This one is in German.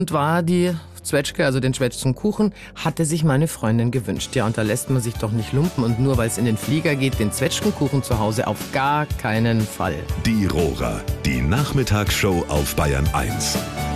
war die Zwetschge, also den Zwetschgenkuchen, hatte sich meine Freundin gewünscht. Ja, und da lässt man sich doch nicht lumpen. Und nur weil es in den Flieger geht, den Zwetschgenkuchen zu Hause auf gar keinen Fall. Die Rohrer, die Nachmittagsshow auf Bayern 1.